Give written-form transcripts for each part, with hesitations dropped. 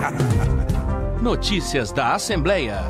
Notícias da Assembleia.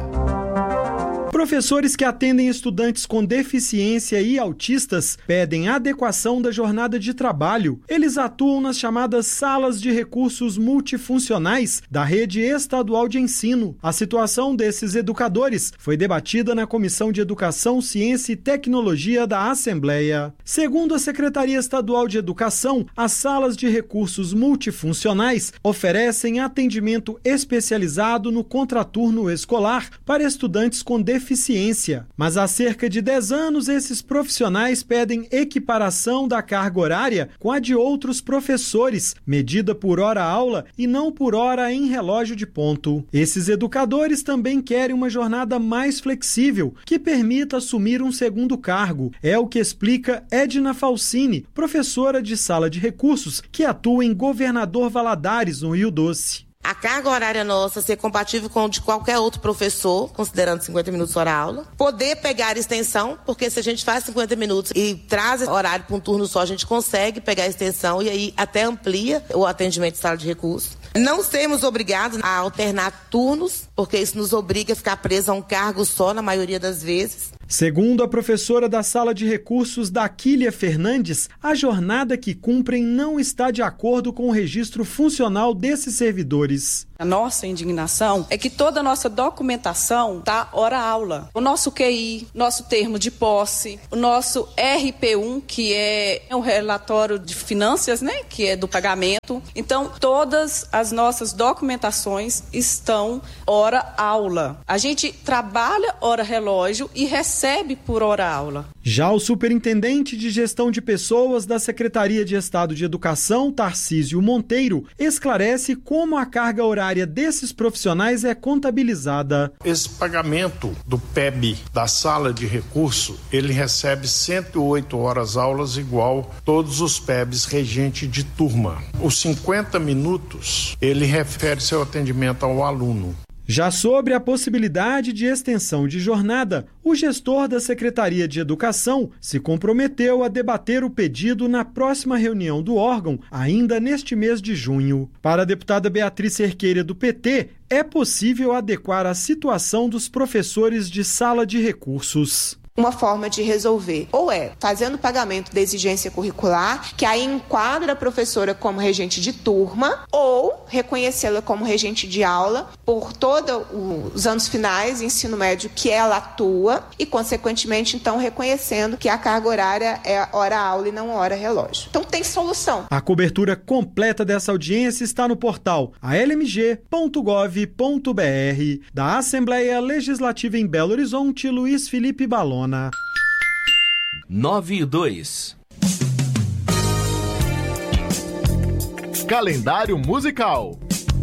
Professores que atendem estudantes com deficiência e autistas pedem adequação da jornada de trabalho. Eles atuam nas chamadas salas de recursos multifuncionais da rede estadual de ensino. A situação desses educadores foi debatida na Comissão de Educação, Ciência e Tecnologia da Assembleia. Segundo a Secretaria Estadual de Educação, as salas de recursos multifuncionais oferecem atendimento especializado no contraturno escolar para estudantes com deficiência. Mas há cerca de 10 anos, esses profissionais pedem equiparação da carga horária com a de outros professores, medida por hora-aula e não por hora em relógio de ponto. Esses educadores também querem uma jornada mais flexível, que permita assumir um segundo cargo. É o que explica Edna Falsini, professora de sala de recursos, que atua em Governador Valadares, no Rio Doce. A carga horária nossa ser compatível com de qualquer outro professor, considerando 50 minutos hora-aula. Poder pegar extensão, porque se a gente faz 50 minutos e traz horário para um turno só, a gente consegue pegar a extensão e aí até amplia o atendimento de sala de recursos. Não sermos obrigados a alternar turnos, porque isso nos obriga a ficar preso a um cargo só na maioria das vezes. Segundo a professora da Sala de Recursos, Daquília Fernandes, a jornada que cumprem não está de acordo com o registro funcional desses servidores. A nossa indignação é que toda a nossa documentação está hora-aula. O nosso QI, nosso termo de posse, o nosso RP1, que é o relatório de finanças, né, que é do pagamento. Então, todas as nossas documentações estão hora-aula. A gente trabalha hora-relógio e recebe por hora-aula. Já o superintendente de gestão de pessoas da Secretaria de Estado de Educação, Tarcísio Monteiro, esclarece como a carga horária desses profissionais é contabilizada. Esse pagamento do PEB da sala de recurso, ele recebe 108 horas aulas igual todos os PEBs regente de turma. Os 50 minutos, ele refere-se ao atendimento ao aluno. Já sobre a possibilidade de extensão de jornada, o gestor da Secretaria de Educação se comprometeu a debater o pedido na próxima reunião do órgão, ainda neste mês de junho. Para a deputada Beatriz Cerqueira, do PT, é possível adequar a situação dos professores de sala de recursos. Uma forma de resolver, ou é fazendo o pagamento da exigência curricular, que aí enquadra a professora como regente de turma, ou reconhecê-la como regente de aula por todos os anos finais, ensino médio, que ela atua, e consequentemente, então, reconhecendo que a carga horária é hora-aula e não hora-relógio. Então, tem solução. A cobertura completa dessa audiência está no portal almg.gov.br. Da Assembleia Legislativa em Belo Horizonte, Luiz Felipe Balona. 9:02. Calendário musical.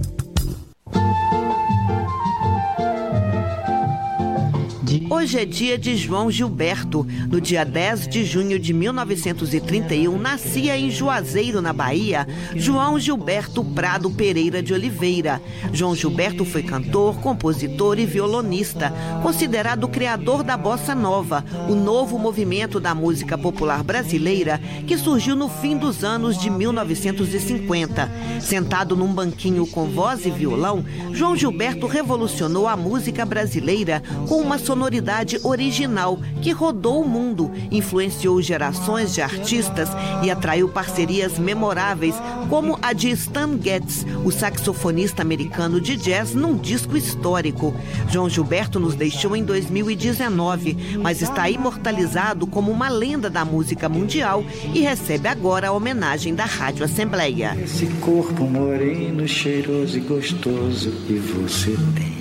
Hoje é dia de João Gilberto. No dia 10 de junho de 1931, nascia em Juazeiro, na Bahia, João Gilberto Prado Pereira de Oliveira. João Gilberto foi cantor, compositor e violonista, considerado o criador da bossa nova, o novo movimento da música popular brasileira que surgiu no fim dos anos de 1950. Sentado num banquinho com voz e violão, João Gilberto revolucionou a música brasileira com uma sonoridade original que rodou o mundo, influenciou gerações de artistas e atraiu parcerias memoráveis, como a de Stan Getz, o saxofonista americano de jazz, num disco histórico. João Gilberto nos deixou em 2019, mas está imortalizado como uma lenda da música mundial e recebe agora a homenagem da Rádio Assembleia. Esse corpo moreno, cheiroso e gostoso que você tem.